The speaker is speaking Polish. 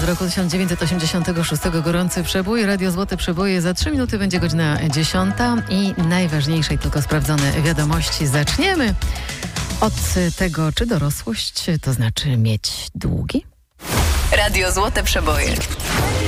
z roku 1986. Gorący przebój. Radio Złote Przeboje. Za 3 minuty będzie godzina 10 i najważniejsze i tylko sprawdzone wiadomości. Zaczniemy od tego, czy dorosłość to znaczy mieć długi? Radio Złote Przeboje.